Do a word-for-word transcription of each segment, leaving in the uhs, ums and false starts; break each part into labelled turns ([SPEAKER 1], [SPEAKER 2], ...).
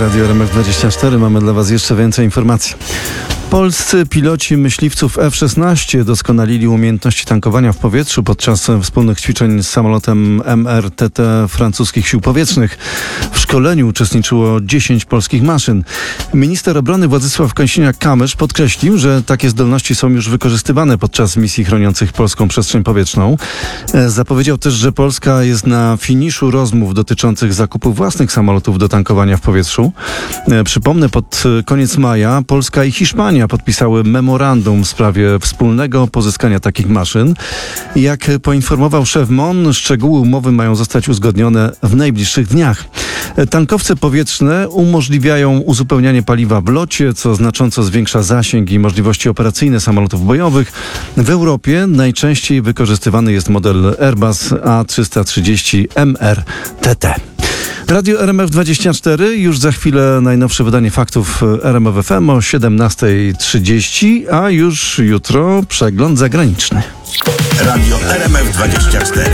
[SPEAKER 1] Radio R M F dwadzieścia cztery. Mamy dla Was jeszcze więcej informacji. Polscy piloci myśliwców F szesnaście doskonalili umiejętności tankowania w powietrzu podczas wspólnych ćwiczeń z samolotem M R T T francuskich sił powietrznych. W szkoleniu uczestniczyło dziesięć polskich maszyn. Minister obrony Władysław Kosiniak-Kamysz podkreślił, że takie zdolności są już wykorzystywane podczas misji chroniących polską przestrzeń powietrzną. Zapowiedział też, że Polska jest na finiszu rozmów dotyczących zakupu własnych samolotów do tankowania w powietrzu. Przypomnę, pod koniec maja Polska i Hiszpania podpisały memorandum w sprawie wspólnego pozyskania takich maszyn. Jak poinformował szef M O N, szczegóły umowy mają zostać uzgodnione w najbliższych dniach. Tankowce powietrzne umożliwiają uzupełnianie paliwa w locie, co znacząco zwiększa zasięg i możliwości operacyjne samolotów bojowych. W Europie najczęściej wykorzystywany jest model Airbus A trzysta trzydzieści M R T T. Radio R M F dwadzieścia cztery, już za chwilę najnowsze wydanie faktów R M F F M o siedemnasta trzydzieści, a już jutro przegląd zagraniczny.
[SPEAKER 2] Radio R M F dwadzieścia cztery.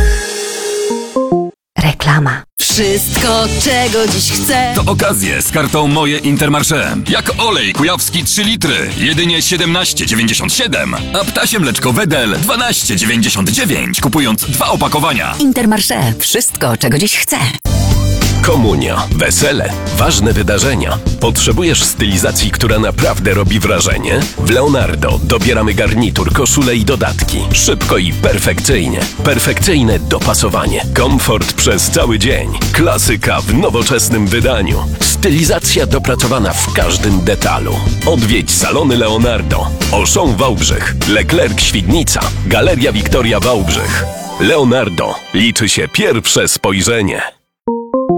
[SPEAKER 3] Reklama. Wszystko, czego dziś chcę.
[SPEAKER 4] To okazje z kartą Moje Intermarché. Jak olej kujawski trzy litry, jedynie siedemnaście dziewięćdziesiąt siedem, a ptasie mleczko Wedel dwanaście dziewięćdziesiąt dziewięć, kupując dwa opakowania.
[SPEAKER 3] Intermarché. Wszystko, czego dziś chcę.
[SPEAKER 5] Komunia, wesele, ważne wydarzenia. Potrzebujesz stylizacji, która naprawdę robi wrażenie? W Leonardo dobieramy garnitur, koszule i dodatki. Szybko i perfekcyjnie. Perfekcyjne dopasowanie. Komfort przez cały dzień. Klasyka w nowoczesnym wydaniu. Stylizacja dopracowana w każdym detalu. Odwiedź salony Leonardo. Auchan Wałbrzych, Leclerc Świdnica, Galeria Wiktoria Wałbrzych. Leonardo. Liczy się pierwsze spojrzenie.